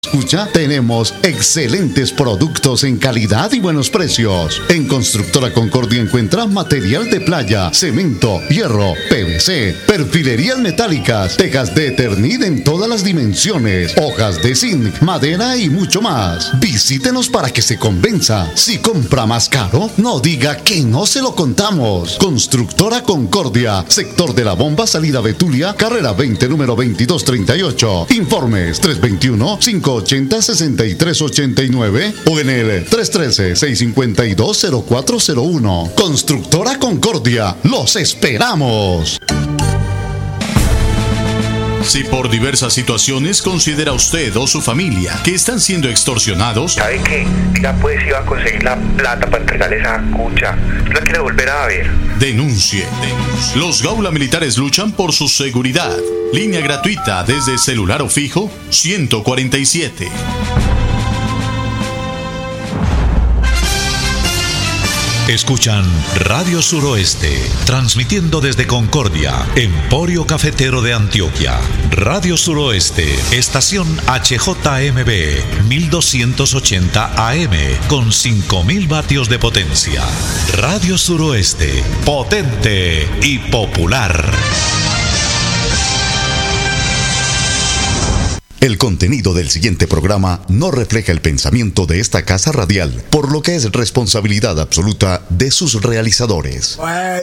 Escucha, tenemos excelentes productos en calidad y buenos precios. En Constructora Concordia encuentras material de playa, cemento, hierro, PVC, perfilerías metálicas, tejas de Eternit en todas las dimensiones, hojas de zinc, madera y mucho más. Visítenos para que se convenza. Si compra más caro, no diga que no se lo contamos. Constructora Concordia, sector de la Bomba, salida Betulia, carrera 20, número 2238. Informes 321-580-6389 o en el 313-652-0401. Constructora Concordia, los esperamos. Si por diversas situaciones considera usted o su familia que están siendo extorsionados, ¿sabe qué? Ya pues iba a conseguir la plata para entregarle esa cucha. ¿La quiere volver a ver? Denuncie. Los Gaula Militares luchan por su seguridad. Línea gratuita desde celular o fijo 147. Escuchan Radio Suroeste, transmitiendo desde Concordia, Emporio Cafetero de Antioquia. Radio Suroeste, estación HJMB, 1280 AM, con 5000 vatios de potencia. Radio Suroeste, potente y popular. El contenido del siguiente programa no refleja el pensamiento de esta casa radial, por lo que es responsabilidad absoluta de sus realizadores.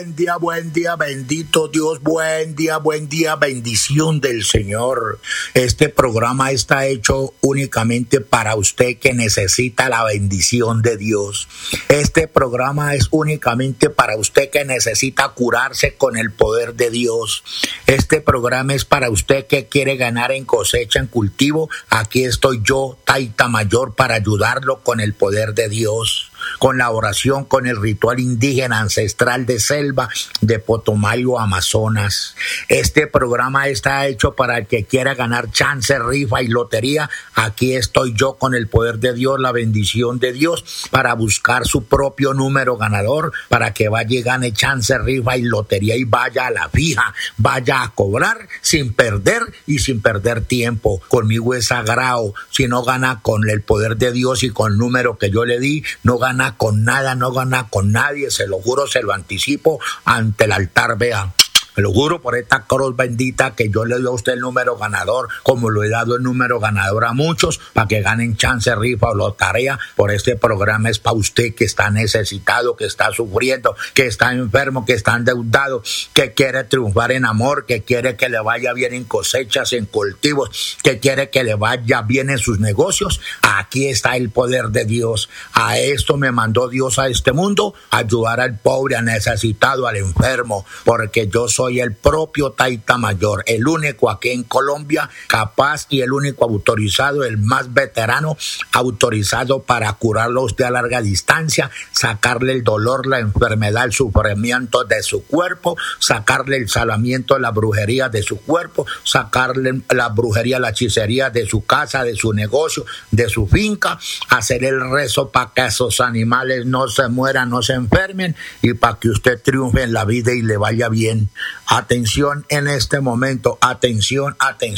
Buen día, bendito Dios, buen día, bendición del Señor. Este programa está hecho únicamente para usted que necesita la bendición de Dios. Este programa es únicamente para usted que necesita curarse con el poder de Dios. Este programa es para usted que quiere ganar en cosecha, en cultivo. Aquí estoy yo, Taita Mayor, para ayudarlo con el poder de Dios, con la oración, con el ritual indígena ancestral de selva de Potomayo, Amazonas. Este programa está hecho para el que quiera ganar chance, rifa y lotería. Aquí estoy yo con el poder de Dios, la bendición de Dios, para buscar su propio número ganador, para que vaya y gane chance, rifa y lotería y vaya a la fija, vaya a cobrar sin perder y sin perder tiempo. Conmigo es sagrado. Si no gana con el poder de Dios y con el número que yo le di, no gana con nada, no gana con nadie, se lo juro, se lo anticipo ante el altar, vea. Me lo juro por esta cruz bendita que yo le doy a usted el número ganador, como lo he dado el número ganador a muchos, para que ganen chance, rifa o lotería. Por este programa es para usted que está necesitado, que está sufriendo, que está enfermo, que está endeudado, que quiere triunfar en amor, que quiere que le vaya bien en cosechas, en cultivos, que quiere que le vaya bien en sus negocios. Aquí está el poder de Dios. A esto me mandó Dios a este mundo, a ayudar al pobre, al necesitado, al enfermo, porque yo soy el propio Taita Mayor, el único aquí en Colombia capaz y el único autorizado, el más veterano autorizado para curarlo a usted a larga distancia, sacarle el dolor, la enfermedad, el sufrimiento de su cuerpo, sacarle el salamiento, la brujería de su cuerpo, sacarle la brujería, la hechicería de su casa, de su negocio, de su finca, hacer el rezo para que esos animales no se mueran, no se enfermen y para que usted triunfe en la vida y le vaya bien. Atención en este momento, atención.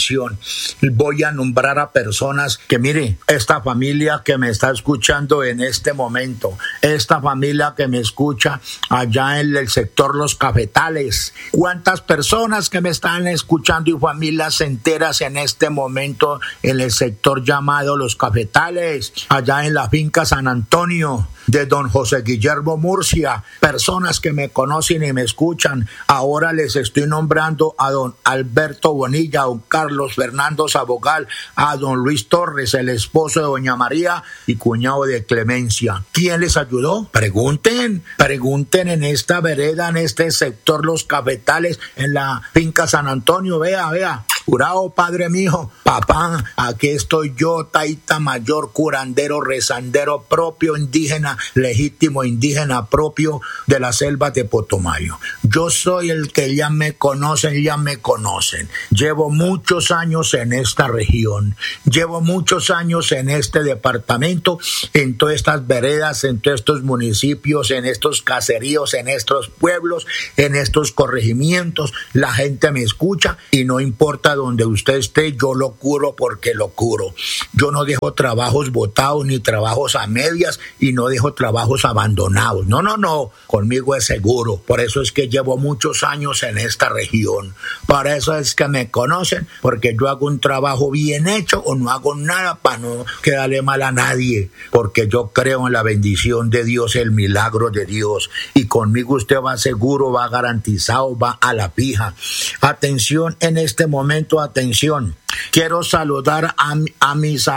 Voy a nombrar a personas que, mire, esta familia que me está escuchando en este momento, esta familia que me escucha allá en el sector Los Cafetales. ¿Cuántas personas que me están escuchando y familias enteras en este momento en el sector llamado Los Cafetales, allá en la finca San Antonio de don José Guillermo Murcia? Personas que me conocen y me escuchan. Ahora les estoy nombrando a don Alberto Bonilla, a don Carlos Fernando Sabogal, a don Luis Torres, el esposo de doña María y cuñado de Clemencia. ¿Quién les ayudó? Pregunten en esta vereda, en este sector Los Cafetales, en la finca San Antonio. Vea. Jurado, padre mío, papá, aquí estoy yo, Taita Mayor, curandero, rezandero propio, indígena, legítimo indígena propio de la selva de Potomayo. Yo soy el que ya me conocen. Llevo muchos años en esta región, llevo muchos años en este departamento, en todas estas veredas, en todos estos municipios, en estos caseríos, en estos pueblos, en estos corregimientos. La gente me escucha y no importa importa donde usted esté, yo lo curo porque lo curo. Yo no dejo trabajos botados ni trabajos a medias y no dejo trabajos abandonados. No. Conmigo es seguro. Por eso es que llevo muchos años en esta región. Por eso es que me conocen, porque yo hago un trabajo bien hecho o no hago nada para no quedarle mal a nadie. Porque yo creo en la bendición de Dios, el milagro de Dios. Y conmigo usted va seguro, va garantizado, va a la fija. Atención en este momento, atención. Quiero saludar a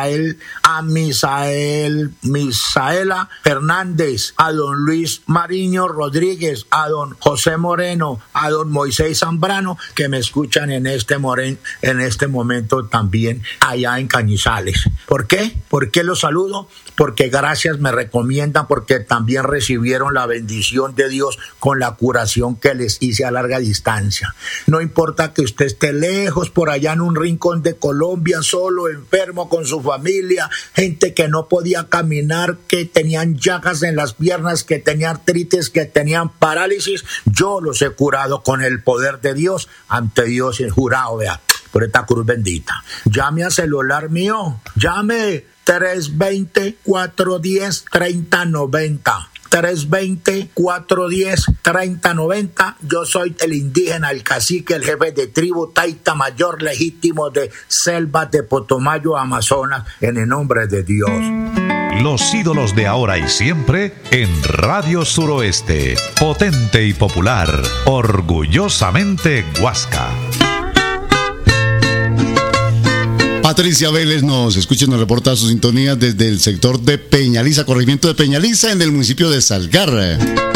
Misaela Fernández, a don Luis Mariño Rodríguez, a don José Moreno, a don Moisés Zambrano, que me escuchan en este momento también allá en Cañizales. ¿Por qué? ¿Por qué los saludo? Porque gracias me recomiendan, porque también recibieron la bendición de Dios con la curación que les hice a larga distancia. No importa que usted esté lejos, por allá en un rincón de Colombia, solo, enfermo con su familia, gente que no podía caminar, que tenían llagas en las piernas, que tenían artritis, que tenían parálisis, yo los he curado con el poder de Dios, ante Dios y jurado, vea, por esta cruz bendita. Llame al celular mío, llame 320-410-3090. 320-410-3090. Yo soy el indígena, el cacique, el jefe de tribu Taita Mayor legítimo de Selvas de Potomayo, Amazonas, en el nombre de Dios. Los ídolos de ahora y siempre en Radio Suroeste. Potente y popular, orgullosamente Huasca. Patricia Vélez nos escucha y nos reporta su sintonía desde el sector de Peñaliza, corregimiento de Peñaliza, en el municipio de Salgar.